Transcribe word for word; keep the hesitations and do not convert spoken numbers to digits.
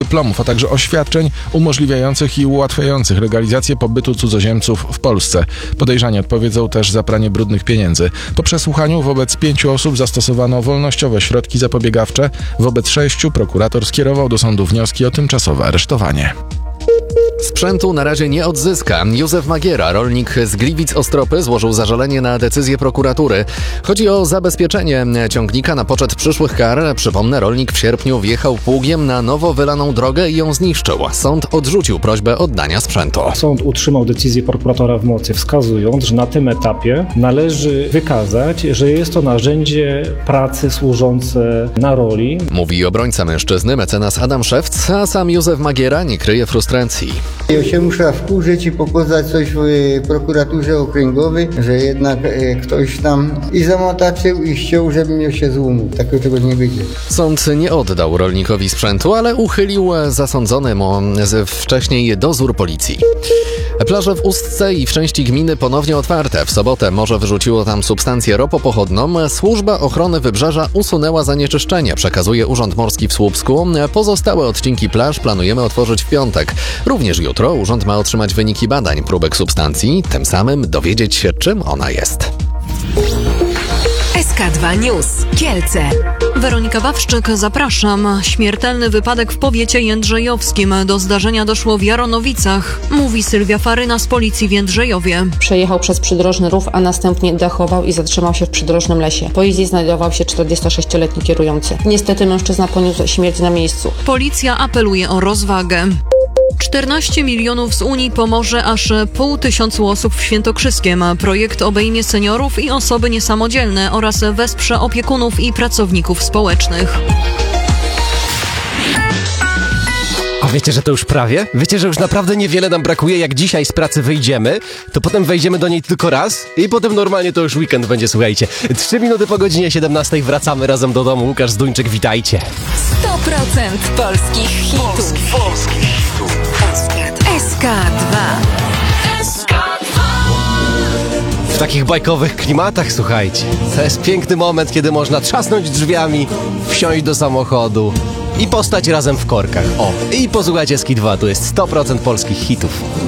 dyplomów, a także oświadczeń umożliwiających i ułatwiających legalizację pobytu cudzoziemców w Polsce. Podejrzani odpowiedzą też za pranie brudnych pieniędzy. Po przesłuchaniu wobec pięciu osób zastosowano wolnościowe środki zapobiegawcze. Wobec sześciu prokurator skierował do sądu wnioski o tymczasowe aresztowanie. Sprzętu na razie nie odzyska. Józef Magiera, rolnik z Gliwic-Ostropy, złożył zażalenie na decyzję prokuratury. Chodzi o zabezpieczenie ciągnika na poczet przyszłych kar. Przypomnę, rolnik w sierpniu wjechał pługiem na nowo wylaną drogę i ją zniszczył. Sąd odrzucił prośbę oddania sprzętu. Sąd utrzymał decyzję prokuratora w mocy, wskazując, że na tym etapie należy wykazać, że jest to narzędzie pracy służące na roli. Mówi obrońca mężczyzny, mecenas Adam Szewc, a sam Józef Magiera nie kryje frustracji. Ja się muszę wkurzyć i pokazać coś w prokuraturze okręgowej, że jednak e, ktoś tam i zamotaczył i ściął, żeby mnie się złomł. Takiego czegoś nie będzie. Sąd nie oddał rolnikowi sprzętu, ale uchylił zasądzony mu wcześniej dozór policji. Plaże w Ustce i w części gminy ponownie otwarte. W sobotę morze wyrzuciło tam substancję ropopochodną. Służba Ochrony Wybrzeża usunęła zanieczyszczenie, przekazuje Urząd Morski w Słupsku. Pozostałe odcinki plaż planujemy otworzyć w piątek. Również jutro urząd ma otrzymać wyniki badań próbek substancji, tym samym dowiedzieć się, czym ona jest. S K dwa News. Kielce. Weronika Wawrzyk, zapraszam. Śmiertelny wypadek w powiecie jędrzejowskim. Do zdarzenia doszło w Jaronowicach. Mówi Sylwia Faryna z policji w Jędrzejowie. Przejechał przez przydrożny rów, a następnie dechował i zatrzymał się w przydrożnym lesie. Po jeździe znajdował się czterdziestosześcioletni kierujący. Niestety mężczyzna poniósł śmierć na miejscu. Policja apeluje o rozwagę. czternaście milionów z Unii pomoże aż pół tysiącu osób w Świętokrzyskiem. Projekt obejmie seniorów i osoby niesamodzielne oraz wesprze opiekunów i pracowników społecznych. A wiecie, że to już prawie? Wiecie, że już naprawdę niewiele nam brakuje, jak dzisiaj z pracy wyjdziemy, to potem wejdziemy do niej tylko raz i potem normalnie to już weekend będzie, słuchajcie. Trzy minuty po godzinie siedemnastej wracamy razem do domu. Łukasz Zduńczyk, witajcie. sto procent polskich hitów. Polskich hitów. S K dwa. W takich bajkowych klimatach, słuchajcie. To jest piękny moment, kiedy można trzasnąć drzwiami, wsiąść do samochodu i postać razem w korkach. O, i posłuchajcie S K dwa, to jest sto procent polskich hitów.